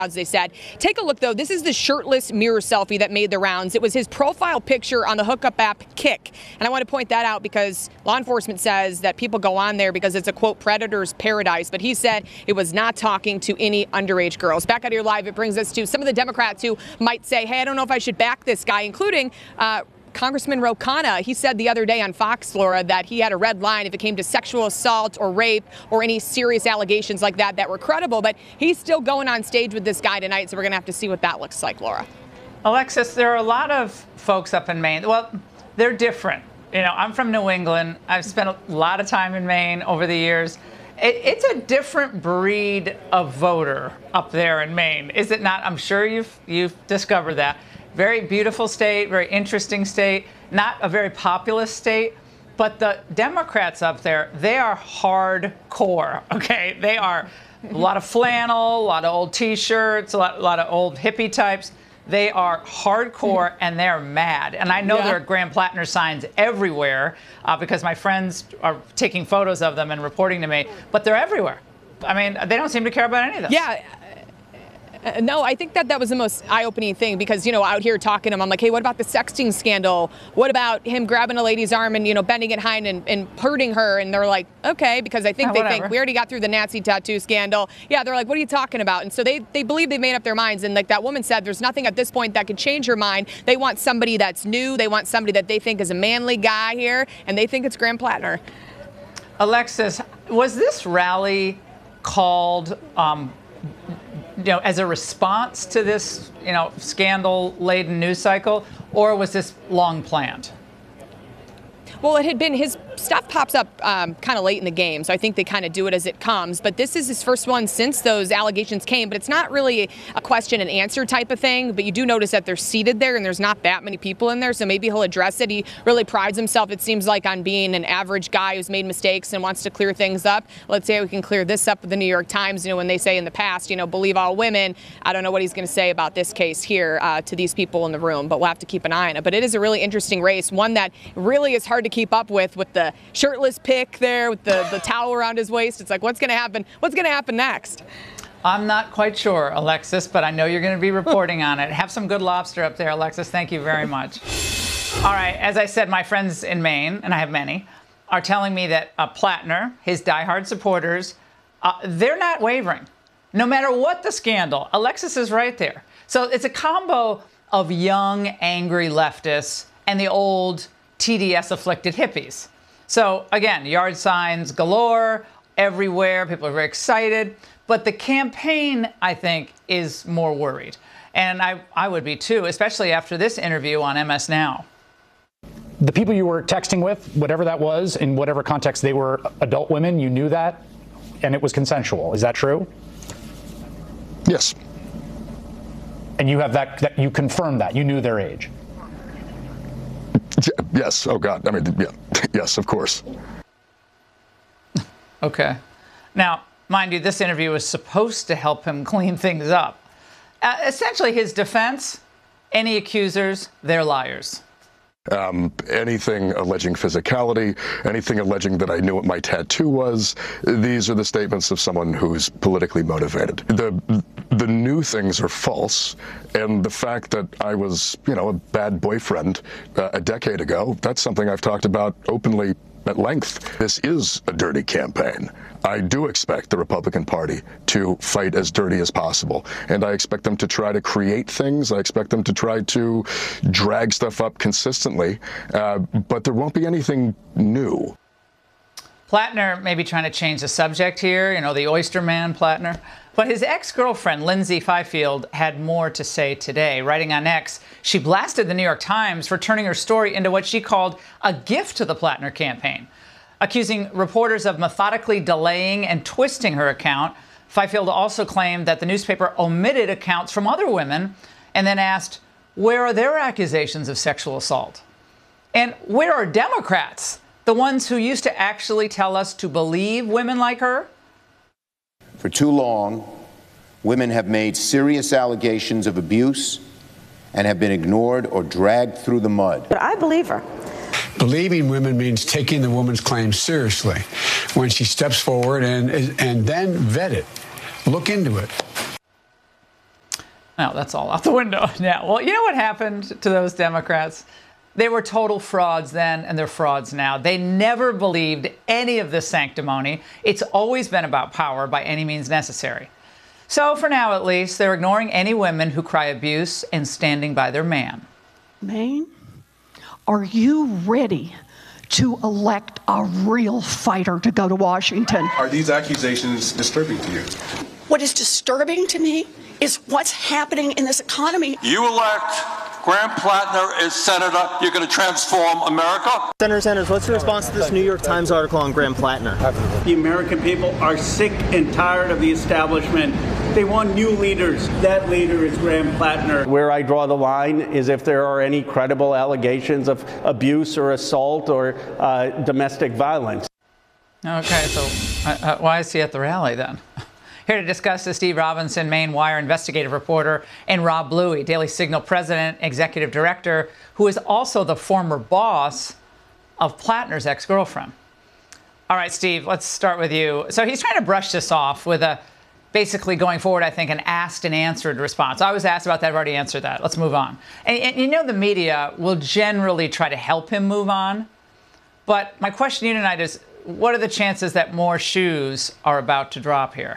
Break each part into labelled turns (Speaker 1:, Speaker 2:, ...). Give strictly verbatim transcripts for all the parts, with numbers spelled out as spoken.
Speaker 1: they said. Take a look, though. This is the shirtless mirror selfie that made the rounds. It was his profile picture on the hookup app Kik. And I want to point that out because law enforcement says that people go on there because it's a, quote, predator's paradise. But he said it was not talking to any underage girls. Back out here live, it brings us to some of the Democrats who might say, hey, I don't know if I should back this guy, including uh, Congressman Ro Khanna. He said the other day on Fox, Laura, that he had a red line if it came to sexual assault or rape or any serious allegations like that that were credible. But he's still going on stage with this guy tonight, so we're going to have to see what that looks like, Laura.
Speaker 2: Alexis, there are a lot of folks up in Maine. Well, they're different. You know, I'm from New England. I've spent a lot of time in Maine over the years. It, it's a different breed of voter up there in Maine, is it not? I'm sure you've you've discovered that. Very beautiful state, very interesting state, not a very populous state. But the Democrats up there, they are hardcore, okay? They are a lot of flannel, a lot of old T-shirts, a lot, a lot of old hippie types. They are hardcore and they're mad. And I know yeah. there are Graham Plattner signs everywhere uh, because my friends are taking photos of them and reporting to me, but they're everywhere. I mean, they don't seem to care about any of this.
Speaker 1: Yeah. Uh, no, I think that that was the most eye-opening thing because, you know, out here talking to him, I'm like, hey, what about the sexting scandal? What about him grabbing a lady's arm and, you know, bending it high and, and hurting her? And they're like, okay, because I think
Speaker 2: oh,
Speaker 1: they
Speaker 2: whatever.
Speaker 1: think we already got through the Nazi tattoo scandal. Yeah, they're like, what are you talking about? And so they, they believe they've made up their minds. And like that woman said, there's nothing at this point that could change her mind. They want somebody that's new. They want somebody that they think is a manly guy here. And they think it's Graham Plattner.
Speaker 2: Alexis, was this rally called um, you know, as a response to this, you know, scandal-laden news cycle, or was this long planned?
Speaker 1: Well, it had been, his stuff pops up um, kind of late in the game, so I think they kind of do it as it comes. But this is his first one since those allegations came, but it's not really a question and answer type of thing. But you do notice that they're seated there and there's not that many people in there, so maybe he'll address it. He really prides himself, it seems like, on being an average guy who's made mistakes and wants to clear things up. Let's say we can clear this up with the New York Times, you know, when they say in the past, you know, believe all women. I don't know what he's going to say about this case here uh, to these people in the room, but we'll have to keep an eye on it. But it is a really interesting race, one that really is hard to keep up with, with the shirtless pic there, with the, the towel around his waist. It's like, what's going to happen? What's going to happen next?
Speaker 2: I'm not quite sure, Alexis, but I know you're going to be reporting on it. Have some good lobster up there, Alexis. Thank you very much. All right. As I said, my friends in Maine, and I have many, are telling me that uh, Plattner, his diehard supporters, uh, they're not wavering. No matter what the scandal, Alexis is right there. So it's a combo of young, angry leftists and the old T D S-afflicted hippies. So, again, yard signs galore everywhere. People are very excited. But the campaign, I think, is more worried. And I, I would be, too, especially after this interview on M S Now.
Speaker 3: The people you were texting with, whatever that was, in whatever context they were adult women, you knew that, and it was consensual. Is that true?
Speaker 4: Yes.
Speaker 3: And you have that, that you confirmed that. You knew their age.
Speaker 4: Yes. Oh, God. I mean, yeah. Yes, of course.
Speaker 2: Okay. Now, mind you, this interview was supposed to help him clean things up. Uh, essentially, his defense, any accusers, they're liars.
Speaker 4: Um, anything alleging physicality, anything alleging that I knew what my tattoo was, these are the statements of someone who's politically motivated. The the new things are false, and the fact that I was, you know, a bad boyfriend uh, a decade ago, that's something I've talked about openly at length. This is a dirty campaign. I do expect the Republican Party to fight as dirty as possible, and I expect them to try to create things. I expect them to try to drag stuff up consistently, uh, but there won't be anything new.
Speaker 2: Plattner may be trying to change the subject here, you know, the oyster man Plattner. But his ex-girlfriend, Lindsay Fifield, had more to say today. Writing on X, she blasted the New York Times for turning her story into what she called a gift to the Plattner campaign. Accusing reporters of methodically delaying and twisting her account, Fifield also claimed that the newspaper omitted accounts from other women and then asked, where are their accusations of sexual assault? And where are Democrats, the ones who used to actually tell us to believe women like her?
Speaker 5: For too long, women have made serious allegations of abuse and have been ignored or dragged through the mud.
Speaker 6: But I believe her.
Speaker 7: Believing women means taking the woman's claims seriously when she steps forward and and then vet it, look into it.
Speaker 2: No, that's all out the window now. Well, you know what happened to those Democrats? They were total frauds then, and they're frauds now. They never believed any of this sanctimony. It's always been about power by any means necessary. So for now, at least, they're ignoring any women who cry abuse and standing by their man.
Speaker 6: Maine, are you ready to elect a real fighter to go to Washington?
Speaker 8: Are these accusations disturbing to you?
Speaker 6: What is disturbing to me is what's happening in this economy.
Speaker 9: You elect Graham Plattner as senator, you're going to transform America?
Speaker 10: Senator Sanders, what's your response to this New York Times article on Graham Plattner?
Speaker 11: The American people are sick and tired of the establishment. They want new leaders. That leader is Graham Plattner.
Speaker 12: Where I draw the line is if there are any credible allegations of abuse or assault or uh, domestic violence.
Speaker 2: Okay, so uh, why is he at the rally then? Here to discuss is Steve Robinson, Maine Wire investigative reporter, and Rob Bluey, Daily Signal president, executive director, who is also the former boss of Plattner's ex-girlfriend. All right, Steve, let's start with you. So he's trying to brush this off with a basically going forward, I think, an asked and answered response. I was asked about that. I've already answered that. Let's move on. And, and you know the media will generally try to help him move on. But my question to you tonight is, what are the chances that more shoes are about to drop here?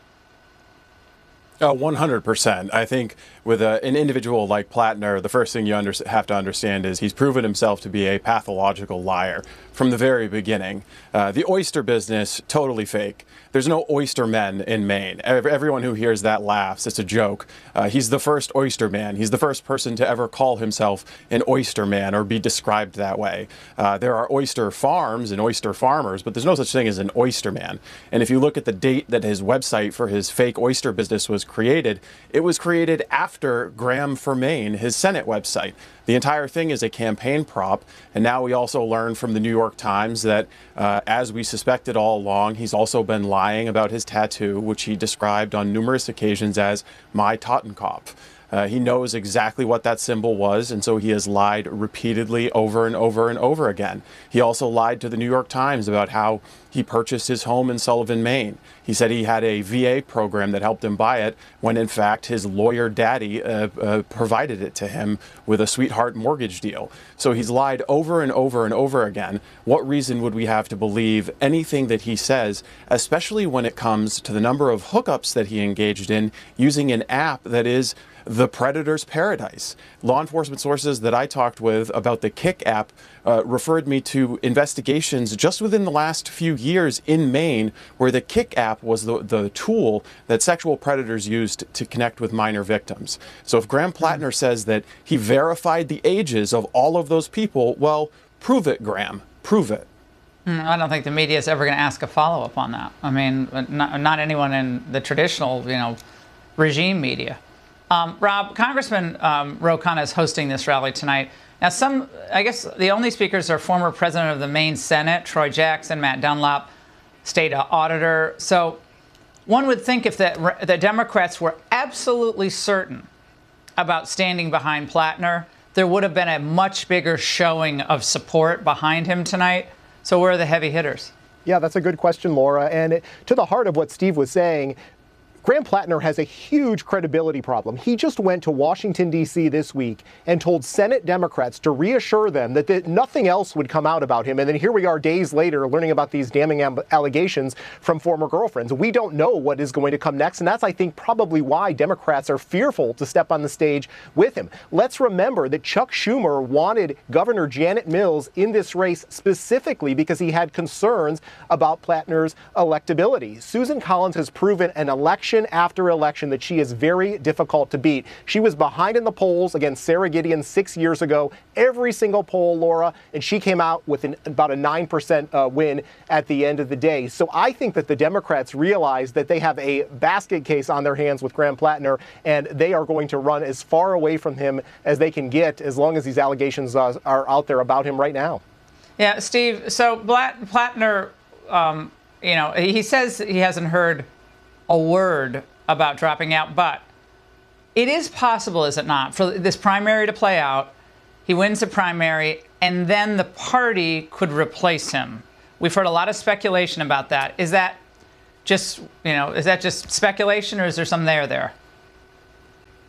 Speaker 13: Oh, one hundred percent. I think with a, an individual like Plattner, the first thing you under, have to understand is he's proven himself to be a pathological liar from the very beginning. Uh, the oyster business, totally fake. There's no oyster men in Maine. Everyone who hears that laughs. It's a joke. Uh, he's the first oyster man. He's the first person to ever call himself an oyster man or be described that way. Uh, there are oyster farms and oyster farmers, but there's no such thing as an oyster man. And if you look at the date that his website for his fake oyster business was created, it was created after Graham for Maine, his Senate website. The entire thing is a campaign prop, and now we also learn from the New York Times that, uh, as we suspected all along, he's also been lying about his tattoo, which he described on numerous occasions as my Totenkopf. Uh, he knows exactly what that symbol was, and so he has lied repeatedly over and over and over again. He also lied to the New York Times about how he purchased his home in Sullivan, Maine. He said he had a V A program that helped him buy it, when in fact his lawyer daddy uh, uh, provided it to him with a sweetheart mortgage deal. So he's lied over and over and over again. What reason would we have to believe anything that he says, especially when it comes to the number of hookups that he engaged in using an app that is the predator's paradise? Law enforcement sources that I talked with about the Kik app uh, referred me to investigations just within the last few years in Maine where the Kik app was the, the tool that sexual predators used to connect with minor victims. So if Graham Plattner says that he verified the ages of all of those people, well, prove it, Graham. Prove it.
Speaker 2: I don't think the media is ever going to ask a follow-up on that. I mean, not, not anyone in the traditional, you know, regime media. Um, Rob, Congressman um, Ro Khanna is hosting this rally tonight. Now, some, I guess the only speakers are former president of the Maine Senate, Troy Jackson, Matt Dunlap, state auditor. So one would think if the, the Democrats were absolutely certain about standing behind Plattner, there would have been a much bigger showing of support behind him tonight. So where are the heavy hitters?
Speaker 14: Yeah, that's a good question, Laura. And it, to the heart of what Steve was saying, Graham Plattner has a huge credibility problem. He just went to Washington, D C this week and told Senate Democrats to reassure them that, that nothing else would come out about him. And then here we are days later learning about these damning allegations from former girlfriends. We don't know what is going to come next. And that's, I think, probably why Democrats are fearful to step on the stage with him. Let's remember that Chuck Schumer wanted Governor Janet Mills in this race specifically because he had concerns about Plattner's electability. Susan Collins has proven an election after election that she is very difficult to beat. She was behind in the polls against Sarah Gideon six years ago, every single poll, Laura, and she came out with an, about a nine percent uh, win at the end of the day. So I think that the Democrats realize that they have a basket case on their hands with Graham Plattner, and they are going to run as far away from him as they can get as long as these allegations uh, are out there about him right now.
Speaker 2: Yeah, Steve, so Blatt, Plattner, um, you know, he says he hasn't heard a word about dropping out, but it is possible, is it not, for this primary to play out, he wins the primary, and then the party could replace him. We've heard a lot of speculation about that. Is that just, you know, is that just speculation, or is there some there there?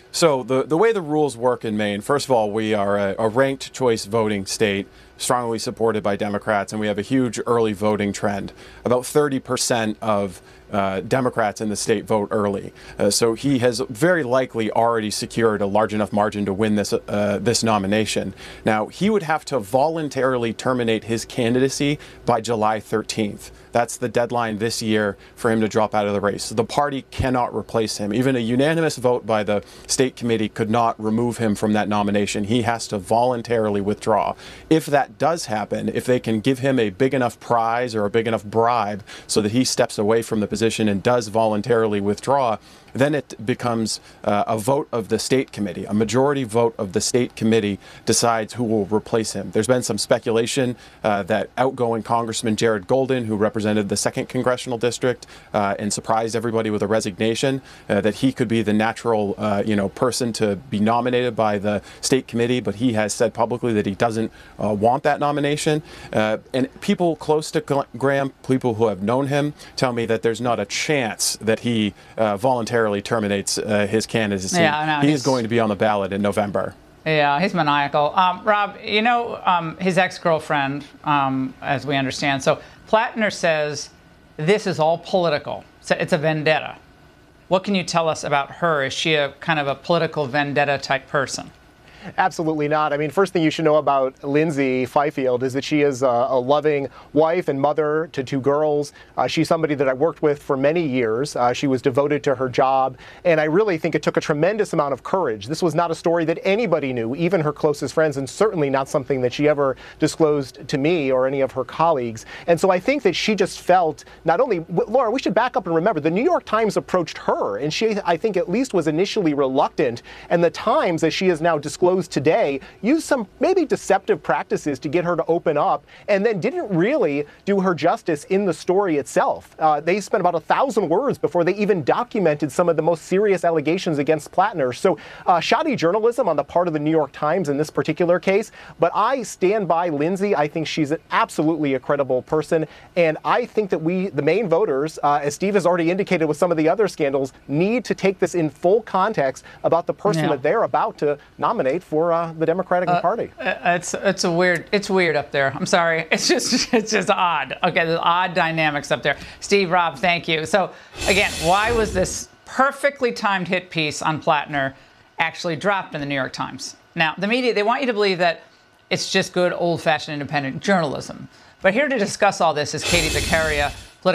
Speaker 13: So the, the way the rules work in Maine, first of all, we are a, a ranked choice voting state, strongly supported by Democrats, and we have a huge early voting trend. About thirty percent of uh, Democrats in the state vote early. Uh, so he has very likely already secured a large enough margin to win this uh, this nomination. Now, he would have to voluntarily terminate his candidacy by July thirteenth. That's the deadline this year for him to drop out of the race. The party cannot replace him. Even a unanimous vote by the state committee could not remove him from that nomination. He has to voluntarily withdraw. If that does happen, if they can give him a big enough prize or a big enough bribe so that he steps away from the position and does voluntarily withdraw, then it becomes uh, a vote of the state committee. A majority vote of the state committee decides who will replace him. There's been some speculation uh, that outgoing Congressman Jared Golden, who represented the second congressional district uh, and surprised everybody with a resignation, uh, that he could be the natural uh, you know, person to be nominated by the state committee, but he has said publicly that he doesn't uh, want that nomination. Uh, and people close to Graham, people who have known him, tell me that there's not a chance that he uh, voluntarily terminates uh, his candidacy.
Speaker 2: Yeah, no,
Speaker 13: he is going to be on the ballot in November.
Speaker 2: Yeah, he's maniacal. Um, Rob, you know, um, his ex-girlfriend, um, as we understand. So Plattner says this is all political. So it's a vendetta. What can you tell us about her? Is she a kind of a political vendetta type person?
Speaker 14: Absolutely not. I mean, first thing you should know about Lindsay Fifield is that she is a, a loving wife and mother to two girls. Uh, she's somebody that I worked with for many years. Uh, she was devoted to her job, and I really think it took a tremendous amount of courage. This was not a story that anybody knew, even her closest friends, and certainly not something that she ever disclosed to me or any of her colleagues. And so I think that she just felt not only, Laura, we should back up and remember, the New York Times approached her, and she, I think, at least was initially reluctant, and the Times, as she has now disclosed today, used some maybe deceptive practices to get her to open up, and then didn't really do her justice in the story itself. Uh, they spent about a thousand words before they even documented some of the most serious allegations against Plattner. So uh, shoddy journalism on the part of the New York Times in this particular case, but I stand by Lindsay. I think she's an absolutely a credible person, and I think that we, the Maine voters, uh, as Steve has already indicated with some of the other scandals, need to take this in full context about the person
Speaker 2: Yeah.
Speaker 14: that they're about to nominate for uh, the Democratic
Speaker 2: Uh,
Speaker 14: Party.
Speaker 2: uh, It's it's a weird it's weird up there. I'm sorry. It's just it's just odd. Okay, there's odd dynamics up there. Steve, Rob, thank you. So again, why was this perfectly timed hit piece on Plattner actually dropped in the New York Times? Now, the media, they want you to believe that it's just good old-fashioned independent journalism. But here to discuss all this is Katie Zaccaria,